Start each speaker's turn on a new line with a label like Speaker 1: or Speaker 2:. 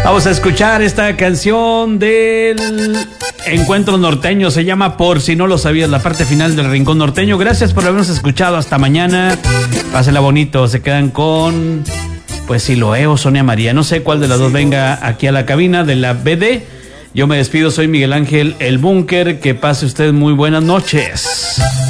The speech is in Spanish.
Speaker 1: Vamos a escuchar esta canción del Encuentro Norteño. Se llama Por si no lo sabías, la parte final del Rincón Norteño. Gracias por habernos escuchado. Hasta mañana. Pásenla bonito. Se quedan con, pues, Siloé o Sonia María. No sé cuál de las dos venga aquí a la cabina de la BD. Yo me despido. Soy Miguel Ángel El Búnker. Que pase usted muy buenas noches.